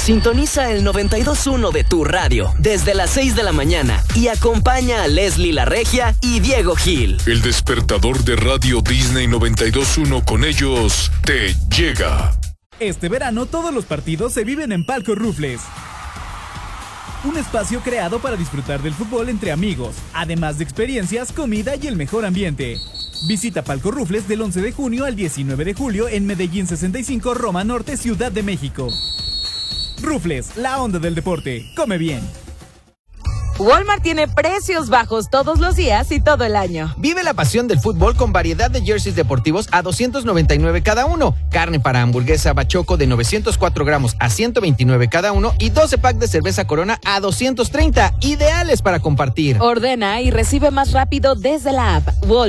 Sintoniza el 92.1 de tu radio desde las 6 de la mañana y acompaña a Leslie La Regia y Diego Gil. El despertador de Radio Disney 92.1, con ellos te llega. Este verano todos los partidos se viven en Palco Rufles. Un espacio creado para disfrutar del fútbol entre amigos, además de experiencias, comida y el mejor ambiente. Visita Palco Rufles del 11 de junio al 19 de julio en Medellín 65, Roma Norte, Ciudad de México. Rufles, la onda del deporte. Come bien. Walmart tiene precios bajos todos los días y todo el año. Vive la pasión del fútbol con variedad de jerseys deportivos a $299 cada uno. Carne para hamburguesa Bachoco de 904 gramos a $129 cada uno. Y 12 pack de cerveza Corona a $230. Ideales para compartir. Ordena y recibe más rápido desde la app. Walmart.